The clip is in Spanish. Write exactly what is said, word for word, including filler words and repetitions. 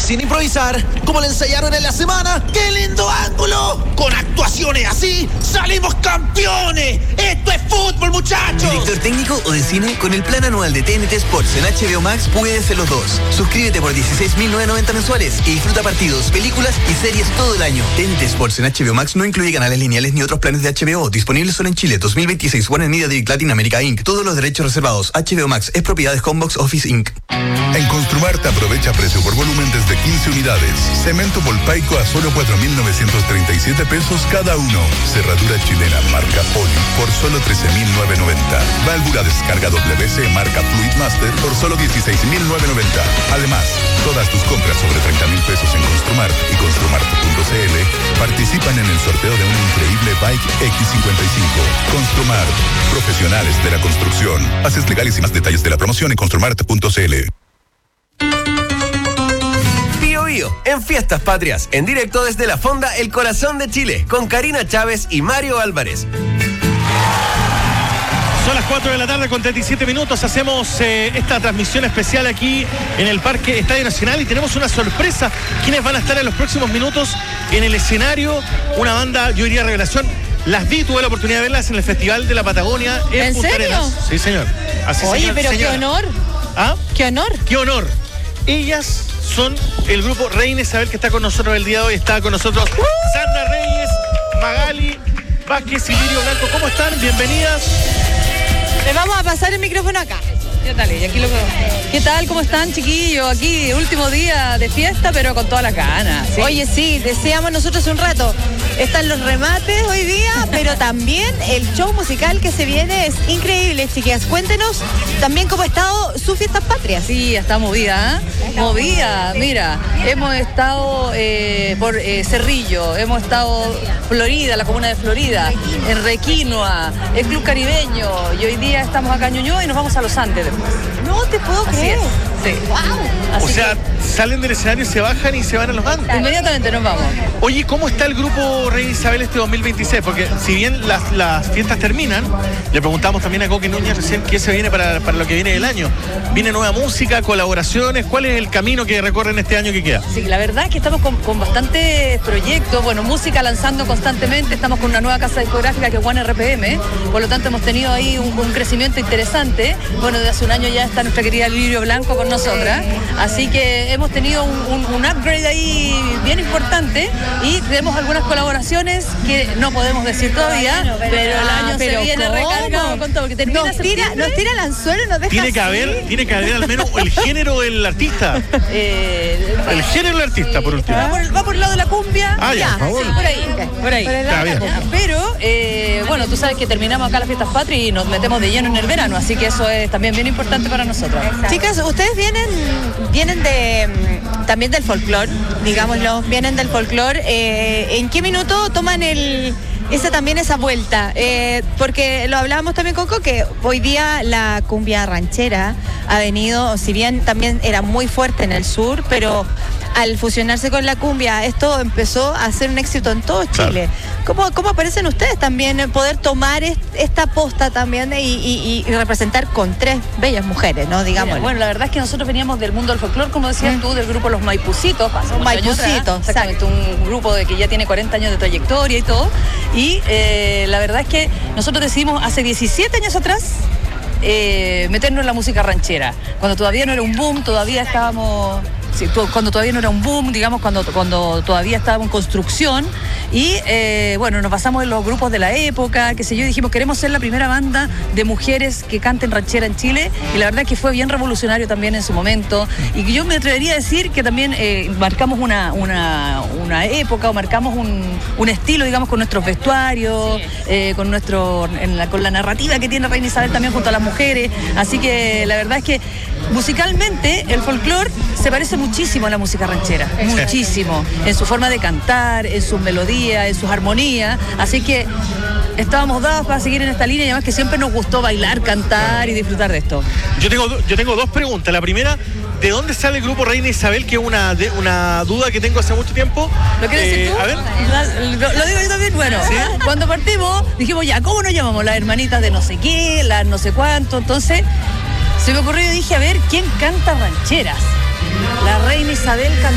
sin improvisar, como le ensayaron en la semana. ¡Qué lindo ángulo! Con actuaciones así, ¡salimos campeones! ¡Esto es fútbol, muchachos! ¿Director técnico o de cine? Con el plan anual de T N T Sports en H B O Max puedes hacer los dos. Suscríbete por dieciséis mil novecientos noventa mensuales y disfruta partidos, películas y series todo el año. T N T Sports en H B O Max no incluye canales lineales ni otros planes de H B O. Disponibles solo en Chile. dos mil veintiséis. Warner Media District Latinoamérica incorporated. Todos los derechos reservados. H B O Max es propiedad de Homebox Office incorporated. En Construmart aprovecha precio por volumen desde quince unidades. Cemento Volpaico a solo cuatro mil novecientos treinta y siete pesos cada uno. Cerradura chilena marca Poli por solo trece mil novecientos noventa. Válvula descarga W C marca Fluidmaster por solo dieciséis mil novecientos noventa. Además, todas tus compras sobre treinta mil pesos en Construmart y construmart punto c l participan en el sorteo de un increíble Bike X cincuenta y cinco. Construmart, profesionales de la construcción. Bases legales y más detalles de la promoción en construmart punto c l. Bio Bio, en Fiestas Patrias, en directo desde la Fonda El Corazón de Chile, con Karina Chávez y Mario Álvarez. Son las cuatro de la tarde con treinta y siete minutos. Hacemos eh, esta transmisión especial aquí en el Parque Estadio Nacional y tenemos una sorpresa. ¿Quiénes van a estar en los próximos minutos en el escenario? Una banda, yo diría revelación. Las vi, tuve la oportunidad de verlas en el Festival de la Patagonia en, ¿En Punta serio? Arenas. Sí, señor. Así, Oye, señor, pero señora. qué honor. ¿Ah? Qué honor. Qué honor. Ellas son el grupo Reina Isabel que está con nosotros el día de hoy. Está con nosotros ¡Uh! Sandra Reyes, Magali Vázquez y Lirio Blanco. ¿Cómo están? Bienvenidas. Le vamos a pasar el micrófono acá. ¿Qué tal? Y aquí lo veo. ¿Qué tal? ¿Cómo están, chiquillos? Aquí, último día de fiesta, pero con todas las ganas. ¿Sí? Oye, sí, decíamos nosotros un rato. Están los remates hoy día, pero también el show musical que se viene es increíble, chiquillas. Cuéntenos también cómo ha estado su Fiestas Patrias. Sí, está movida, ¿eh? Movida, mira. Hemos estado eh, por eh, Cerrillo, hemos estado Florida, la comuna de Florida, en Requinoa, el Club Caribeño, y hoy día estamos acá en Ñuñoa y nos vamos a Los Andes después. No te puedo Así creer. es, sí. Wow. O sea, salen del escenario, se bajan y se van a los Andes. Inmediatamente nos vamos. Oye, ¿cómo está el grupo Reina Isabel este dos mil veintiséis? Porque si bien las, las fiestas terminan, le preguntamos también a Coqui Núñez recién qué se viene para, para lo que viene del año. ¿Viene nueva música, colaboraciones? ¿Cuál es el camino que recorren este año que queda? Sí, la verdad es que estamos con, con bastantes proyectos, bueno, música lanzando constantemente, estamos con una nueva casa discográfica que es One R P M, por lo tanto hemos tenido ahí un, un crecimiento interesante. Bueno, desde hace un año ya está nuestra querida Lirio Blanco con nosotras, así que hemos tenido un, un, un upgrade ahí bien importante y tenemos algunas colaboraciones que no podemos decir todavía, bueno, pero, pero el año pero se viene ¿cómo? recargado con todo, porque termina Nos tira, nos tira el anzuelo y nos deja Tiene que así. haber, tiene que haber al menos el género del artista. Eh, El género del artista, por último. Va por, va por el lado de la cumbia. Ah, ya, por favor. Sí, por ahí, okay, por ahí. Por el Está bien. Pero, eh, bueno, tú sabes que terminamos acá las fiestas patrias y nos metemos de lleno en el verano, así que eso es también bien importante para nosotros. Chicas, ustedes vienen, vienen de mm, también del folclore, digámoslo, vienen del folclore. Eh, ¿En qué minuto toman el esa también esa vuelta? Eh, porque lo hablábamos también con Coco, que hoy día la cumbia ranchera ha venido, si bien también era muy fuerte en el sur, pero al fusionarse con la cumbia, esto empezó a ser un éxito en todo Chile. Claro. ¿Cómo, cómo aparecen ustedes también en poder tomar est esta posta también y, y, y representar con tres bellas mujeres, ¿no? Digamos. Bueno, la verdad es que nosotros veníamos del mundo del folclore, como decías mm. tú, del grupo Los Maipucitos. Maipucitos, exactamente, un grupo de que ya tiene cuarenta años de trayectoria y todo. Y eh, la verdad es que nosotros decidimos hace diecisiete años atrás eh, meternos en la música ranchera. Cuando todavía no era un boom, todavía estábamos... Sí, cuando todavía no era un boom, digamos, cuando, cuando todavía estábamos en construcción y eh, bueno, nos basamos en los grupos de la época, qué sé yo, y dijimos queremos ser la primera banda de mujeres que canten ranchera en Chile y la verdad es que fue bien revolucionario también en su momento y que yo me atrevería a decir que también eh, marcamos una, una, una época o marcamos un, un estilo, digamos, con nuestros vestuarios, sí. eh, con, nuestro, en la, con la narrativa que tiene Reina Isabel también junto a las mujeres, así que la verdad es que musicalmente el folclore se parece muchísimo a la música ranchera, muchísimo, en su forma de cantar, en sus melodías, en sus armonías, así que estábamos dados para seguir en esta línea y además que siempre nos gustó bailar, cantar y disfrutar de esto. Yo tengo, yo tengo dos preguntas. La primera, ¿de dónde sale el grupo Reina Isabel? Que es una, de, una duda que tengo hace mucho tiempo. ¿Lo quieres eh, decir tú? A ver. Lo, lo digo yo también, bueno, ¿sí? Cuando partimos dijimos ya, ¿cómo nos llamamos? Las hermanitas de no sé qué, las no sé cuánto, entonces se me ocurrió y dije, a ver, ¿quién canta rancheras? La Reina Isabel canta